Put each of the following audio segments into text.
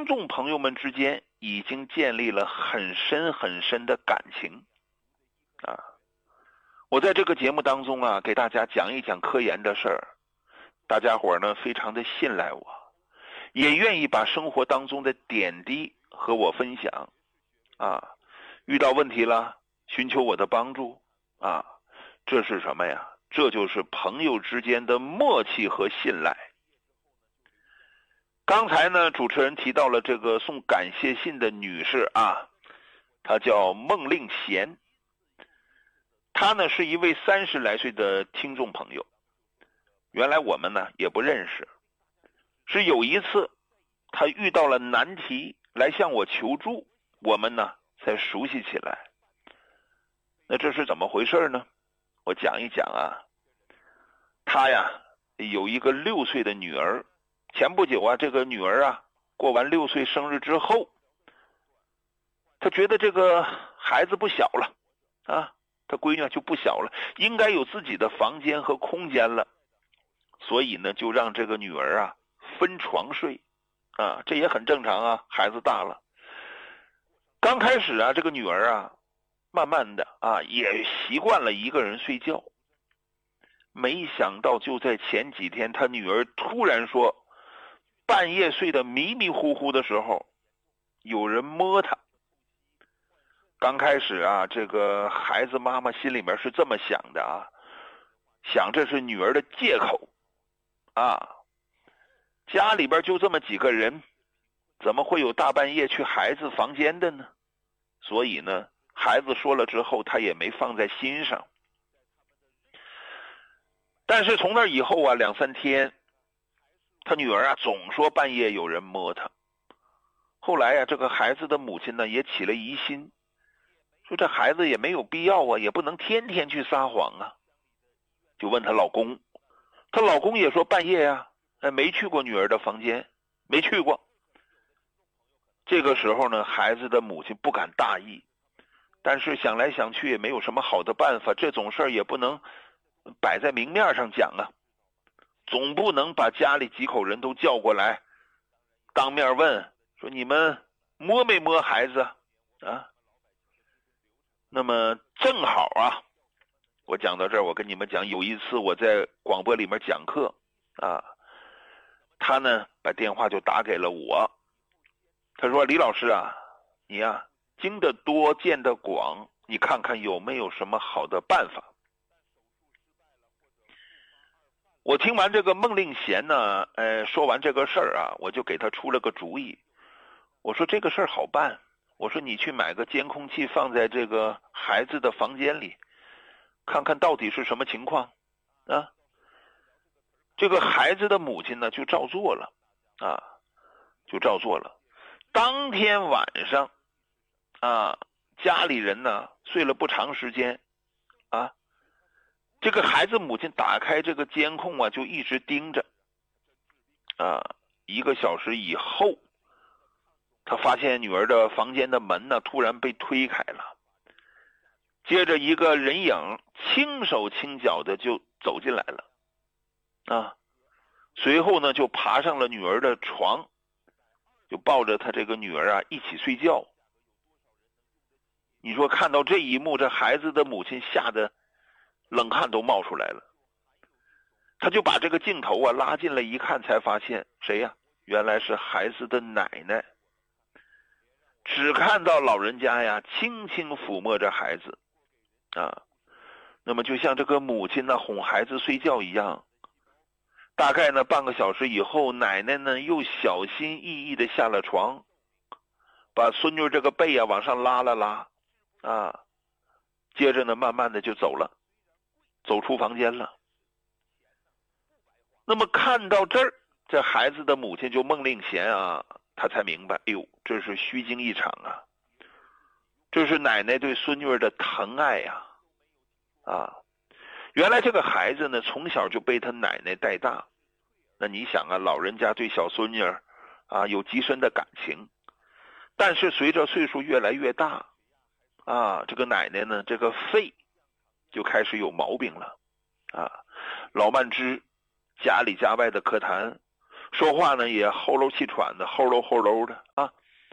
听众朋友们之间已经建立了很深很深的感情啊。我在这个节目当中啊，给大家讲一讲科研的事儿，大家伙呢非常的信赖我，也愿意把生活当中的点滴和我分享啊。遇到问题了，寻求我的帮助啊，这是什么呀？这就是朋友之间的默契和信赖。刚才呢，主持人提到了这个送感谢信的女士啊，她叫孟令贤，她呢是一位30来岁的听众朋友。原来我们呢也不认识，是有一次她遇到了难题来向我求助，我们呢才熟悉起来。那这是怎么回事呢？我讲一讲啊。她呀有一个6岁的女儿，前不久啊，这个女儿啊过完6岁生日之后，她觉得这个孩子不小了啊，她闺女就不小了，应该有自己的房间和空间了，所以呢就让这个女儿啊分床睡啊，这也很正常啊，孩子大了。刚开始啊，这个女儿啊慢慢的啊也习惯了一个人睡觉。没想到就在前几天，她女儿突然说半夜睡得迷迷糊糊的时候有人摸她。刚开始啊，这个孩子妈妈心里面是这么想的啊，想这是女儿的借口啊，家里边就这么几个人，怎么会有大半夜去孩子房间的呢？所以呢，孩子说了之后她也没放在心上。但是从那以后啊，2、3天，他女儿啊总说半夜有人摸她。后来啊，这个孩子的母亲呢也起了疑心，说这孩子也没有必要啊，也不能天天去撒谎啊。就问她老公，她老公也说半夜啊，没去过女儿的房间，没去过。这个时候呢，孩子的母亲不敢大意，但是想来想去也没有什么好的办法，这种事儿也不能摆在明面上讲啊，总不能把家里几口人都叫过来当面问，说你们摸没摸孩子啊？那么正好啊，我讲到这儿，我跟你们讲，有一次我在广播里面讲课啊，他呢把电话就打给了我，他说李老师啊，你啊经得多见得广，你看看有没有什么好的办法。我听完这个孟令贤呢，说完这个事儿啊，我就给他出了个主意。我说这个事儿好办，我说你去买个监控器放在这个孩子的房间里，看看到底是什么情况啊。这个孩子的母亲呢就照做了啊，就照做了。当天晚上啊，家里人呢睡了不长时间啊，这个孩子母亲打开这个监控啊，就一直盯着啊。1个小时以后，他发现女儿的房间的门呢突然被推开了，接着一个人影轻手轻脚的就走进来了啊，随后呢就爬上了女儿的床，就抱着她这个女儿啊一起睡觉。你说看到这一幕，这孩子的母亲吓得冷汗都冒出来了。他就把这个镜头啊拉近了一看，才发现谁呀？原来是孩子的奶奶。只看到老人家呀轻轻抚摸着孩子啊，那么就像这个母亲呢哄孩子睡觉一样。大概呢半个小时以后，奶奶呢又小心翼翼的下了床，把孙女这个背啊往上拉了拉啊，接着呢慢慢的就走了，走出房间了。那么看到这儿，这孩子的母亲就孟令贤啊，他才明白，哎呦，这是虚惊一场啊，这是奶奶对孙女的疼爱呀啊。原来这个孩子呢从小就被他奶奶带大，那你想啊，老人家对小孙女啊有极深的感情，但是随着岁数越来越大啊，这个奶奶呢这个肺就开始有毛病了啊。老慢支，家里家外的科谈， 说话呢也齁漏气喘的，齁漏的啊。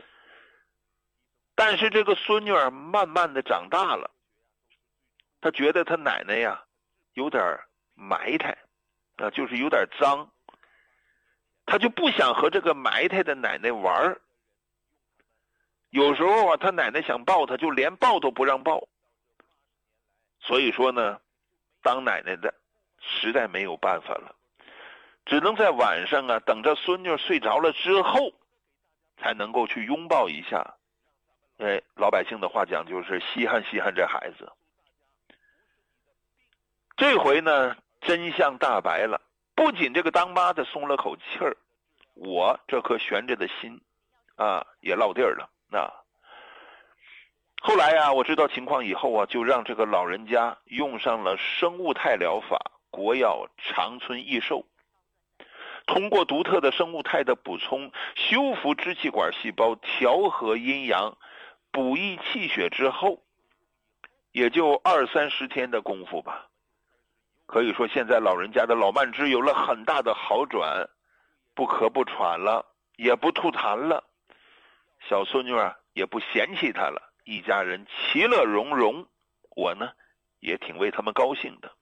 但是这个孙女儿慢慢的长大了，她觉得她奶奶呀有点埋汰啊，就是有点脏，她就不想和这个埋汰的奶奶玩。有时候啊，她奶奶想抱她，就连抱都不让抱。所以说呢，当奶奶的实在没有办法了，只能在晚上啊，等着孙女睡着了之后，才能够去拥抱一下。老百姓的话讲就是稀罕这孩子。这回呢，真相大白了，不仅这个当妈的松了口气儿，我这颗悬着的心啊也落地儿了。后来啊，我知道情况以后啊，就让这个老人家用上了生物态疗法，国药长春益寿。通过独特的生物态的补充，修复支气管细胞，调和阴阳，补益气血之后，也就20-30天的功夫吧。可以说现在老人家的老慢支有了很大的好转，不咳不喘了，也不吐痰了，小孙女啊也不嫌弃他了，一家人其乐融融，我呢也挺为他们高兴的。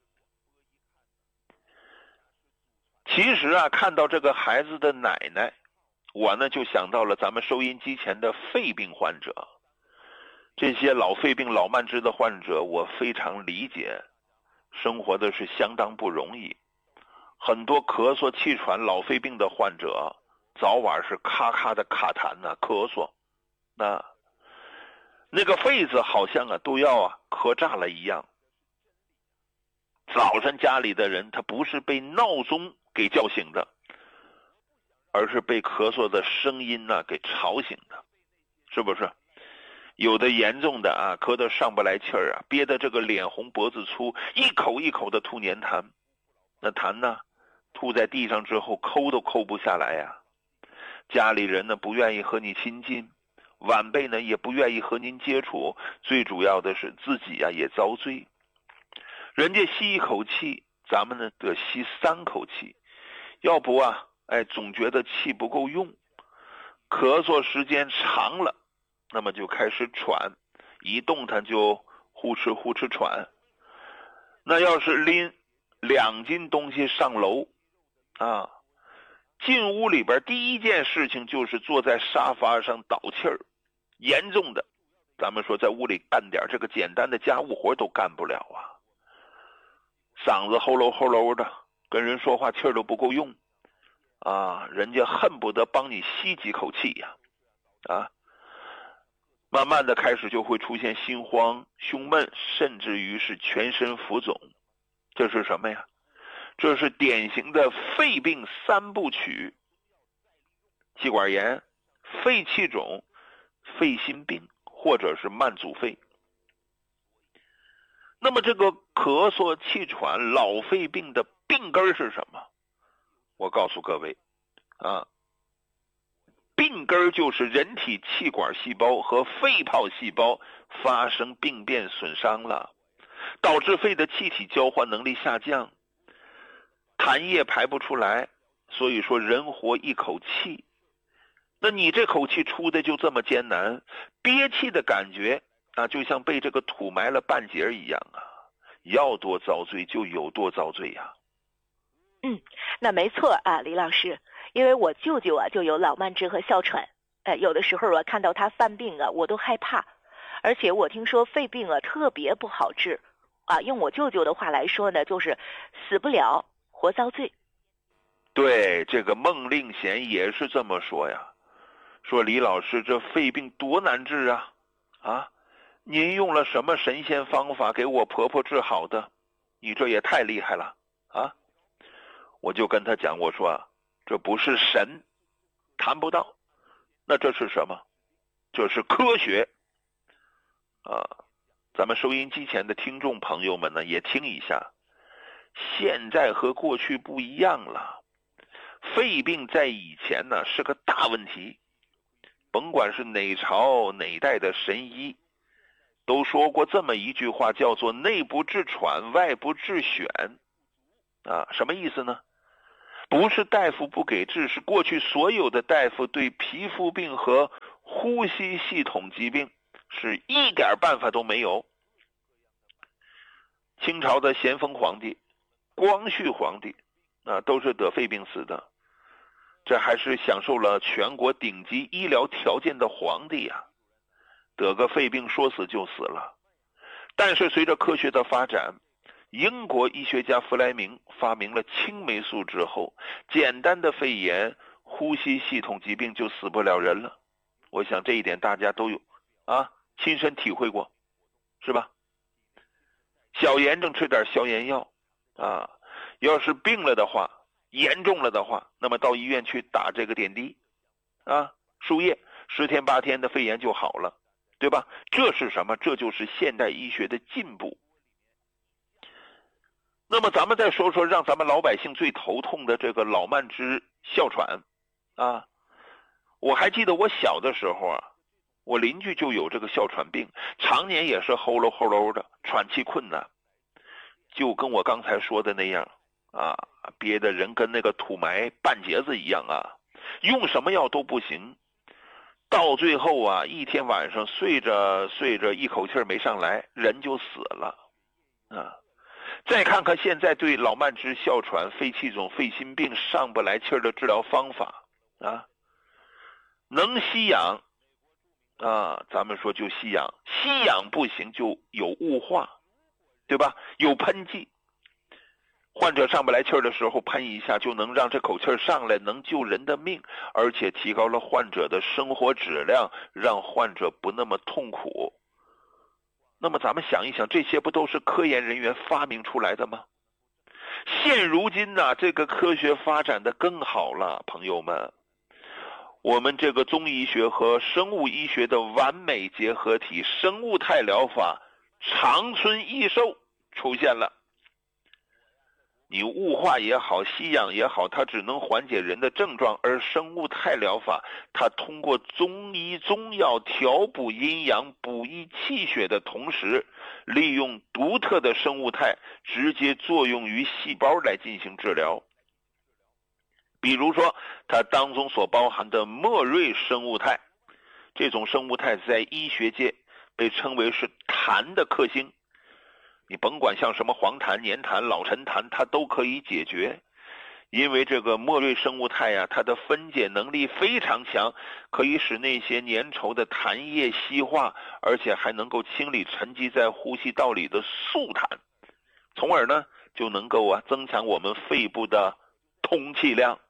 其实啊，看到这个孩子的奶奶，我呢就想到了咱们收音机前的肺病患者。这些老肺病老慢支的患者，我非常理解，生活的是相当不容易。很多咳嗽气喘老肺病的患者，早晚是咔咔的卡痰啊，咳嗽，那个肺子好像啊都要咳炸了一样。早晨家里的人他不是被闹钟给叫醒的，而是被咳嗽的声音给吵醒的，是不是？有的严重的咳得上不来气儿憋得这个脸红脖子粗，一口一口的吐粘痰，那痰呢吐在地上之后抠都抠不下来呀。家里人呢不愿意和你亲近，晚辈呢也不愿意和您接触，最主要的是自己也遭罪。人家吸一口气，咱们呢得吸3口气，要不总觉得气不够用，咳嗽时间长了，那么就开始喘，一动弹就呼哧喘。那要是拎2斤东西上楼进屋里边第一件事情就是坐在沙发上倒气儿，严重的咱们说在屋里干点这个简单的家务活都干不了嗓子齁漏的，跟人说话气儿都不够用人家恨不得帮你吸几口气呀慢慢的开始就会出现心慌、胸闷，甚至于是全身浮肿。这是什么呀？这是典型的肺病3部曲：气管炎、肺气肿、肺心病，或者是慢阻肺。那么这个咳嗽、气喘、老肺病的病根是什么？我告诉各位病根就是人体气管细胞和肺泡细胞发生病变损伤了，导致肺的气体交换能力下降，痰液排不出来，所以说人活一口气。那你这口气出的就这么艰难，憋气的感觉就像被这个土埋了半截一样要多遭罪就有多遭罪呀。 那没错李老师，因为我舅舅就有老慢支和哮喘，有的时候看到他犯病我都害怕，而且我听说肺病特别不好治用我舅舅的话来说呢，就是死不了活遭罪。 对，这个孟令贤也是这么说呀，说李老师这肺病多难治您用了什么神仙方法给我婆婆治好的？你这也太厉害了我就跟他讲，我说这不是神，谈不到，那这是什么？这是科学咱们收音机前的听众朋友们呢也听一下，现在和过去不一样了。肺病在以前呢是个大问题，甭管是哪朝哪代的神医都说过这么一句话，叫做内不治喘，外不治癣什么意思呢？ 不是大夫不给治，是过去所有的大夫对皮肤病和呼吸系统疾病是一点办法都没有。清朝的咸丰皇帝、光绪皇帝都是得肺病死的，这还是享受了全国顶级医疗条件的皇帝呀，得个肺病说死就死了。但是随着科学的发展，英国医学家弗莱明发明了青霉素之后，简单的肺炎、呼吸系统疾病就死不了人了。我想这一点大家都有亲身体会过，是吧？小炎症吃点消炎药要是病了的话，严重了的话，那么到医院去打这个点滴输液，10天8天的肺炎就好了，对吧？这是什么？这就是现代医学的进步。那么咱们再说说让咱们老百姓最头痛的这个老慢支、哮喘我还记得我小的时候我邻居就有这个哮喘病，常年也是齁喽齁喽的，喘气困难，就跟我刚才说的那样憋得人跟那个土埋半截子一样用什么药都不行，到最后一天晚上睡着睡着一口气没上来，人就死了再看看现在对老慢支、哮喘、肺气肿、肺心病上不来气的治疗方法能吸氧咱们说就吸氧，吸氧不行就有雾化，对吧？有喷剂，患者上不来气的时候喷一下，就能让这口气上来，能救人的命，而且提高了患者的生活质量，让患者不那么痛苦。那么咱们想一想，这些不都是科研人员发明出来的吗？现如今这个科学发展的更好了，朋友们，我们这个中医学和生物医学的完美结合体，生物态疗法长春益寿出现了。你雾化也好，吸氧也好，它只能缓解人的症状，而生物态疗法它通过中医中药调补阴阳、补益气血的同时，利用独特的生物态直接作用于细胞来进行治疗。比如说它当中所包含的莫瑞生物态，这种生物态在医学界被称为是痰的克星，你甭管像什么黄痰、粘痰、老陈痰，它都可以解决。因为这个莫瑞生物态它的分解能力非常强，可以使那些粘稠的痰液稀化，而且还能够清理沉积在呼吸道里的素痰，从而呢就能够增强我们肺部的通气量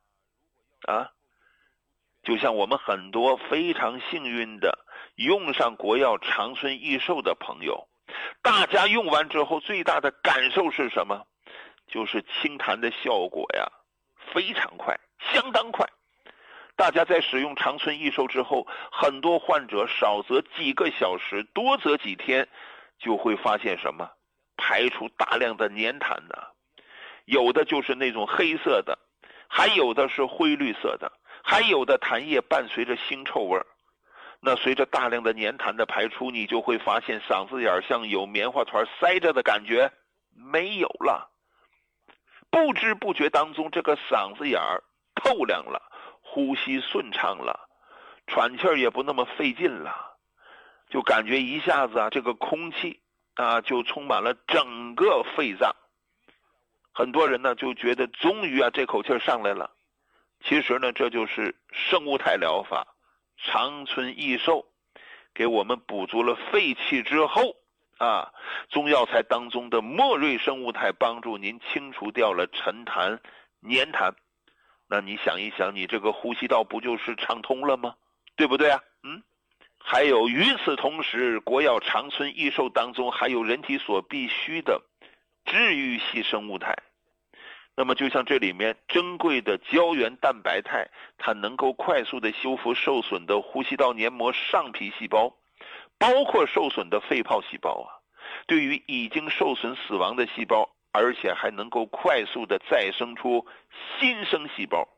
就像我们很多非常幸运的用上国药长春益寿的朋友，大家用完之后最大的感受是什么？就是清痰的效果非常快，相当快。大家在使用长春益寿之后，很多患者少则几个小时，多则几天，就会发现什么？排出大量的粘痰有的就是那种黑色的，还有的是灰绿色的，还有的痰液伴随着腥臭味。那随着大量的粘痰的排出，你就会发现嗓子眼像有棉花团塞着的感觉没有了，不知不觉当中这个嗓子眼透亮了，呼吸顺畅了，喘气也不那么费劲了，就感觉一下子这个空气就充满了整个肺脏。很多人呢就觉得终于这口气上来了。其实呢这就是生物态疗法长春益寿给我们补足了肺气之后中药材当中的莫瑞生物态帮助您清除掉了沉痰粘痰，那你想一想，你这个呼吸道不就是畅通了吗？对不对还有与此同时，国药长春益寿当中还有人体所必需的治愈系生物态。那么就像这里面珍贵的胶原蛋白肽，它能够快速的修复受损的呼吸道黏膜上皮细胞，包括受损的肺泡细胞对于已经受损死亡的细胞，而且还能够快速的再生出新生细胞。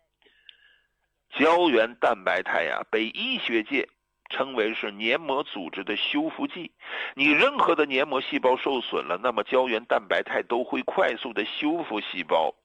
胶原蛋白肽被医学界称为是黏膜组织的修复剂。你任何的黏膜细胞受损了，那么胶原蛋白肽都会快速的修复细胞，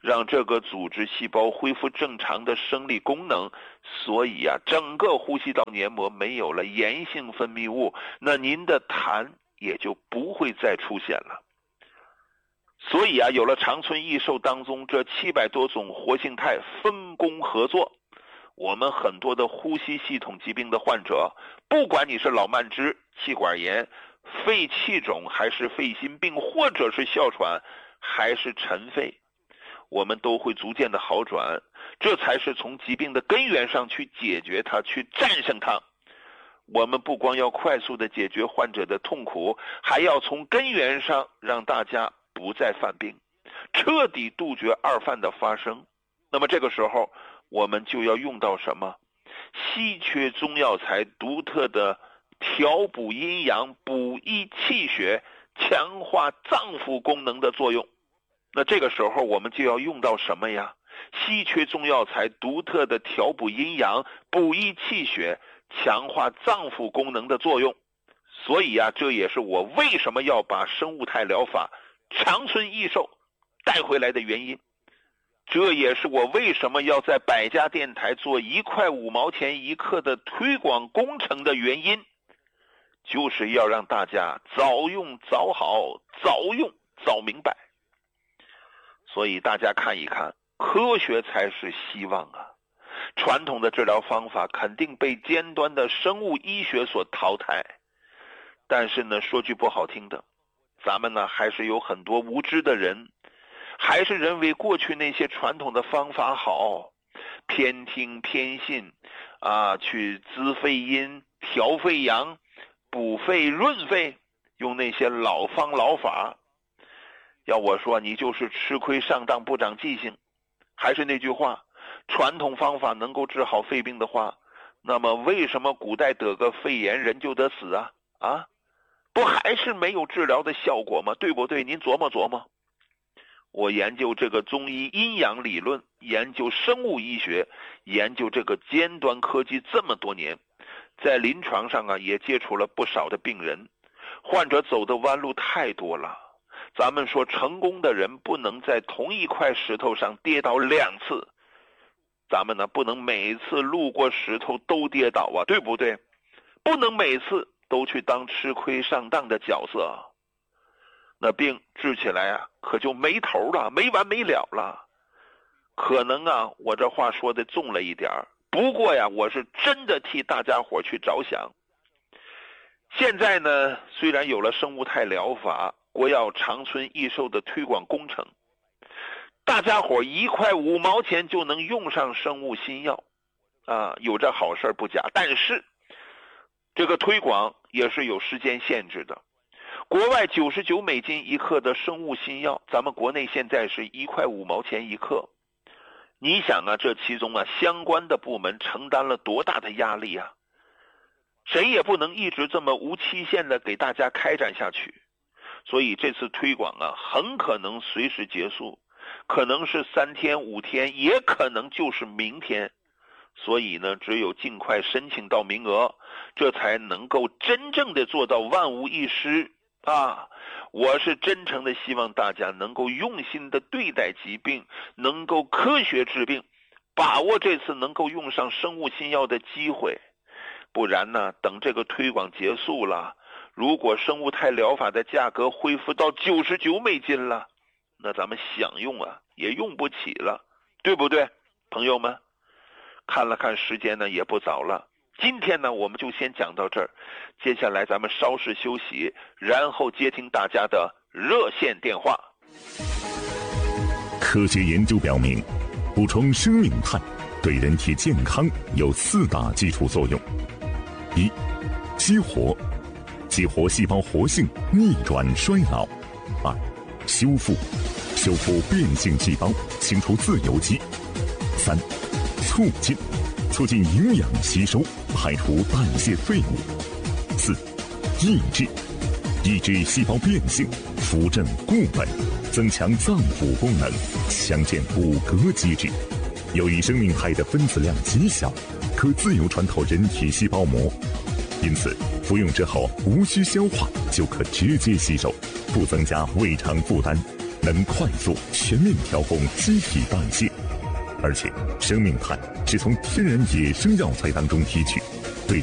让这个组织细胞恢复正常的生理功能。所以啊，整个呼吸道黏膜没有了炎性分泌物，那您的痰也就不会再出现了。所以啊，有了长春益寿当中这700多种活性肽分工合作，我们很多的呼吸系统疾病的患者，不管你是老慢支、气管炎、肺气肿，还是肺心病，或者是哮喘，还是尘肺，我们都会逐渐的好转。这才是从疾病的根源上去解决它，去战胜它。我们不光要快速的解决患者的痛苦，还要从根源上让大家不再犯病，彻底杜绝二犯的发生。那么这个时候我们就要用到什么？稀缺中药材独特的调补阴阳、补益气血、强化脏腑功能的作用。那这个时候我们就要用到什么呀？稀缺中药材独特的调补阴阳、补益气血、强化脏腑功能的作用。所以啊，这也是我为什么要把生物肽疗法长春益寿带回来的原因。这也是我为什么要在百家电台做1块5毛钱1克的推广工程的原因，就是要让大家早用早好，早用早明白。所以大家看一看，科学才是希望啊！传统的治疗方法肯定被尖端的生物医学所淘汰，但是呢，说句不好听的，咱们呢还是有很多无知的人，还是认为过去那些传统的方法好，偏听偏信啊，去滋肺阴、调肺阳、补肺润肺，用那些老方老法。要我说，你就是吃亏上当，不长记性。还是那句话，传统方法能够治好肺病的话，那么为什么古代得个肺炎人就得死啊？不还是没有治疗的效果吗？对不对？您琢磨琢磨。我研究这个中医阴阳理论，研究生物医学，研究这个尖端科技这么多年，在临床上啊也接触了不少的病人，患者走的弯路太多了。咱们说成功的人不能在同一块石头上跌倒2次，咱们呢不能每次路过石头都跌倒啊，对不对？不能每次都去当吃亏上当的角色，那病治起来啊可就没头了，没完没了了。可能啊我这话说的重了一点，不过呀我是真的替大家伙去着想。现在呢虽然有了生物肽疗法、国药长春益寿的推广工程，大家伙1块5毛钱就能用上生物新药啊，有这好事不假。但是这个推广也是有时间限制的。国外99美金1克的生物新药，咱们国内现在是1块5毛钱1克。你想啊，这其中啊相关的部门承担了多大的压力啊？谁也不能一直这么无期限的给大家开展下去。所以这次推广啊很可能随时结束，可能是3天5天，也可能就是明天。所以呢只有尽快申请到名额，这才能够真正的做到万无一失啊！我是真诚的希望大家能够用心的对待疾病，能够科学治病，把握这次能够用上生物新药的机会。不然呢等这个推广结束了，如果生物肽疗法的价格恢复到99美金了，那咱们想用啊也用不起了，对不对朋友们？看了看时间呢也不早了，今天呢我们就先讲到这儿，接下来咱们稍事休息，然后接听大家的热线电话。 科学研究表明，补充生命肽对人体健康有4大基础作用：一、激活细胞活性，逆转衰老；二、修复变性细胞，清除自由基；三、促进营养吸收，排除代谢废物；四、抑制细胞变性，扶正固本，增强脏腑功能，强健骨骼机制。由于生命肽的分子量极小，可自由穿透人体细胞膜，因此服用之后无需消化就可直接吸收，不增加胃肠负担。 能快速全面调控机体代谢，而且生命炭是从天然野生药材当中提取，